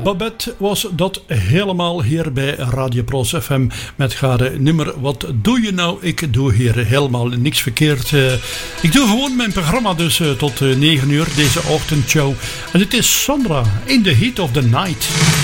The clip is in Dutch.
Babette was dat helemaal hier bij Radio Pros FM met haar nummer Wat doe je nou? Ik doe hier helemaal niks verkeerd. Ik doe gewoon mijn programma dus tot 9 uur, deze ochtendshow. En het is Sandra in the Heat of the Night.